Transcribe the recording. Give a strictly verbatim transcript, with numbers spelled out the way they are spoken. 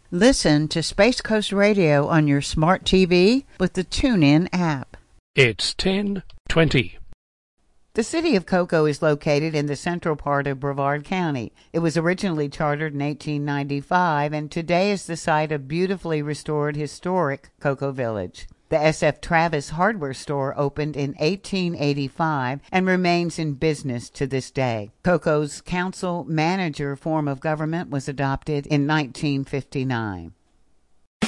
Listen to Space Coast Radio on your smart T V with the TuneIn app. It's ten twenty. The city of Cocoa is located in the central part of Brevard County. It was originally chartered in eighteen ninety-five and today is the site of beautifully restored historic Cocoa Village. The S F Travis hardware store opened in eighteen eighty-five and remains in business to this day. Cocoa's council-manager form of government was adopted in nineteen fifty-nine.